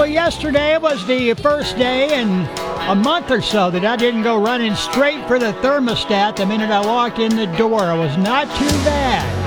Well, yesterday was the first day in a month or so that I didn't go running straight for the thermostat the minute I walked in the door. It was not too bad.